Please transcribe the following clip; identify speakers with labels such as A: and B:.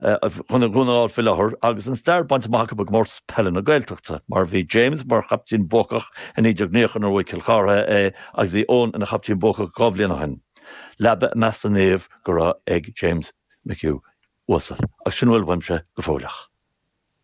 A: chun gúnaáil fi lethir, agus an stair baint amach go mór spellan na Gaeltachta, mar bhí James mar chaptín bócach in idir gnéochan ar Kilchartha agus bhí ón ina chaptín bócach gábbliana hen. Lebbe measta néamh go raibh ag James McHugh uasal, ach sin bhfuil baimse go fóilach.